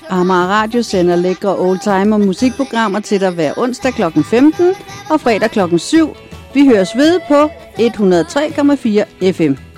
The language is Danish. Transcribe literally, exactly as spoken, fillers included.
Amager Radio sender lækre oldtimer musikprogrammer til dig hver onsdag klokken femten og fredag klokken syv. Vi høres ved på et hundrede og tre komma fire F M.